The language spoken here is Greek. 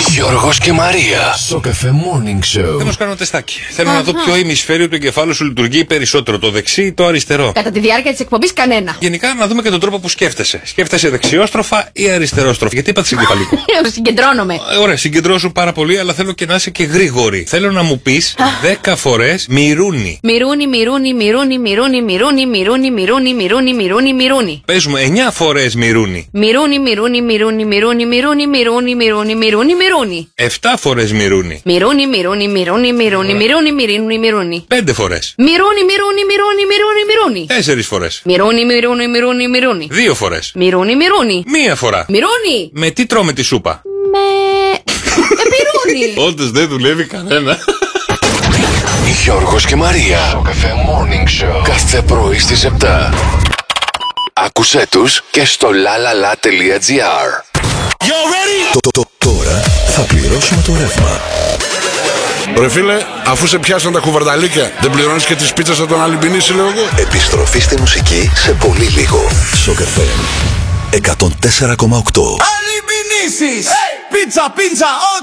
Γιώργος και Μαρία. Στο Cafe Morning Show. Θέλω να σου κάνω τεστάκι. Θέλω να δω ποιο ημισφαίριο του εγκεφάλου σου λειτουργεί περισσότερο, το δεξί ή το αριστερό. Κατά τη διάρκεια της εκπομπής κανένα. Γενικά να δούμε και τον τρόπο που σκέφτεσαι. Σκέφτεσαι δεξιόστροφα ή αριστερόστροφα. Γιατί είπατε εγκεφαλικό. Συγκεντρώνομαι. Ωραία, συγκεντρώσου πάρα πολύ, αλλά θέλω και να είσαι και γρήγορη. Θέλω να μου πεις 10 φορές μυρούνι. Μυρούνι, μυρούνι, μυρούνι, μυρούνι, μυρούνι, μυρούνι, μυρούνι, μυρούνι, μυρούνι, μυρούνι. Πες μου 9 φορές μυρούνι. Μυρούνι, μυρούνι, μυρούνι, μυρούνι, μυρούνι, μυρούνι, μυρούνι, μυρούνι, μυρούνι. 7 φορές μυρούνι. Μυρούνι, μυρούνι, μυρούνι, μυρούνι, μυρούνι, μυρούνι, μυρούνι. 5 φορές. Μυρούνι, μυρούνι, μυρούνι, μυρούνι, μυρούνι. 4 φορές. Μυρούνι, μυρούνι, μυρούνι, μυρούνι. 2 φορές. Μυρούνι, μυρούνι. 1 φορά. Μυρούνι. Με τι τρώμε τη σούπα. Μυρούνι. Όντως δεν δουλεύει κανένα. Γιώργος και Μαρία. Στο Cafe Morning Show. Κάθε πρωί στις 7. Άκουσέ τους και στο lalala.gr. Τώρα θα πληρώσουμε το ρεύμα. Ρε φίλε, αφού σε πιάσαν τα κουβαρνταλίκια, δεν πληρώνεις και τις πίτσες από τον Αλυμπινίση, λέω εγώ. Επιστροφή στη μουσική σε πολύ λίγο. Στο Cafe 104,8. Αλυμπινίσεις! Πίτσα, πίτσα,